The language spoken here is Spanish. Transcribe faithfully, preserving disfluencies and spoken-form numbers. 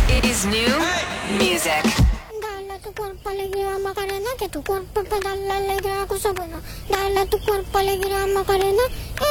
is new music. Dale a tu cuerpo alegría Macarena, que tu cuerpo para darle alegría a cosa buena. Dale a tu cuerpo alegría Macarena,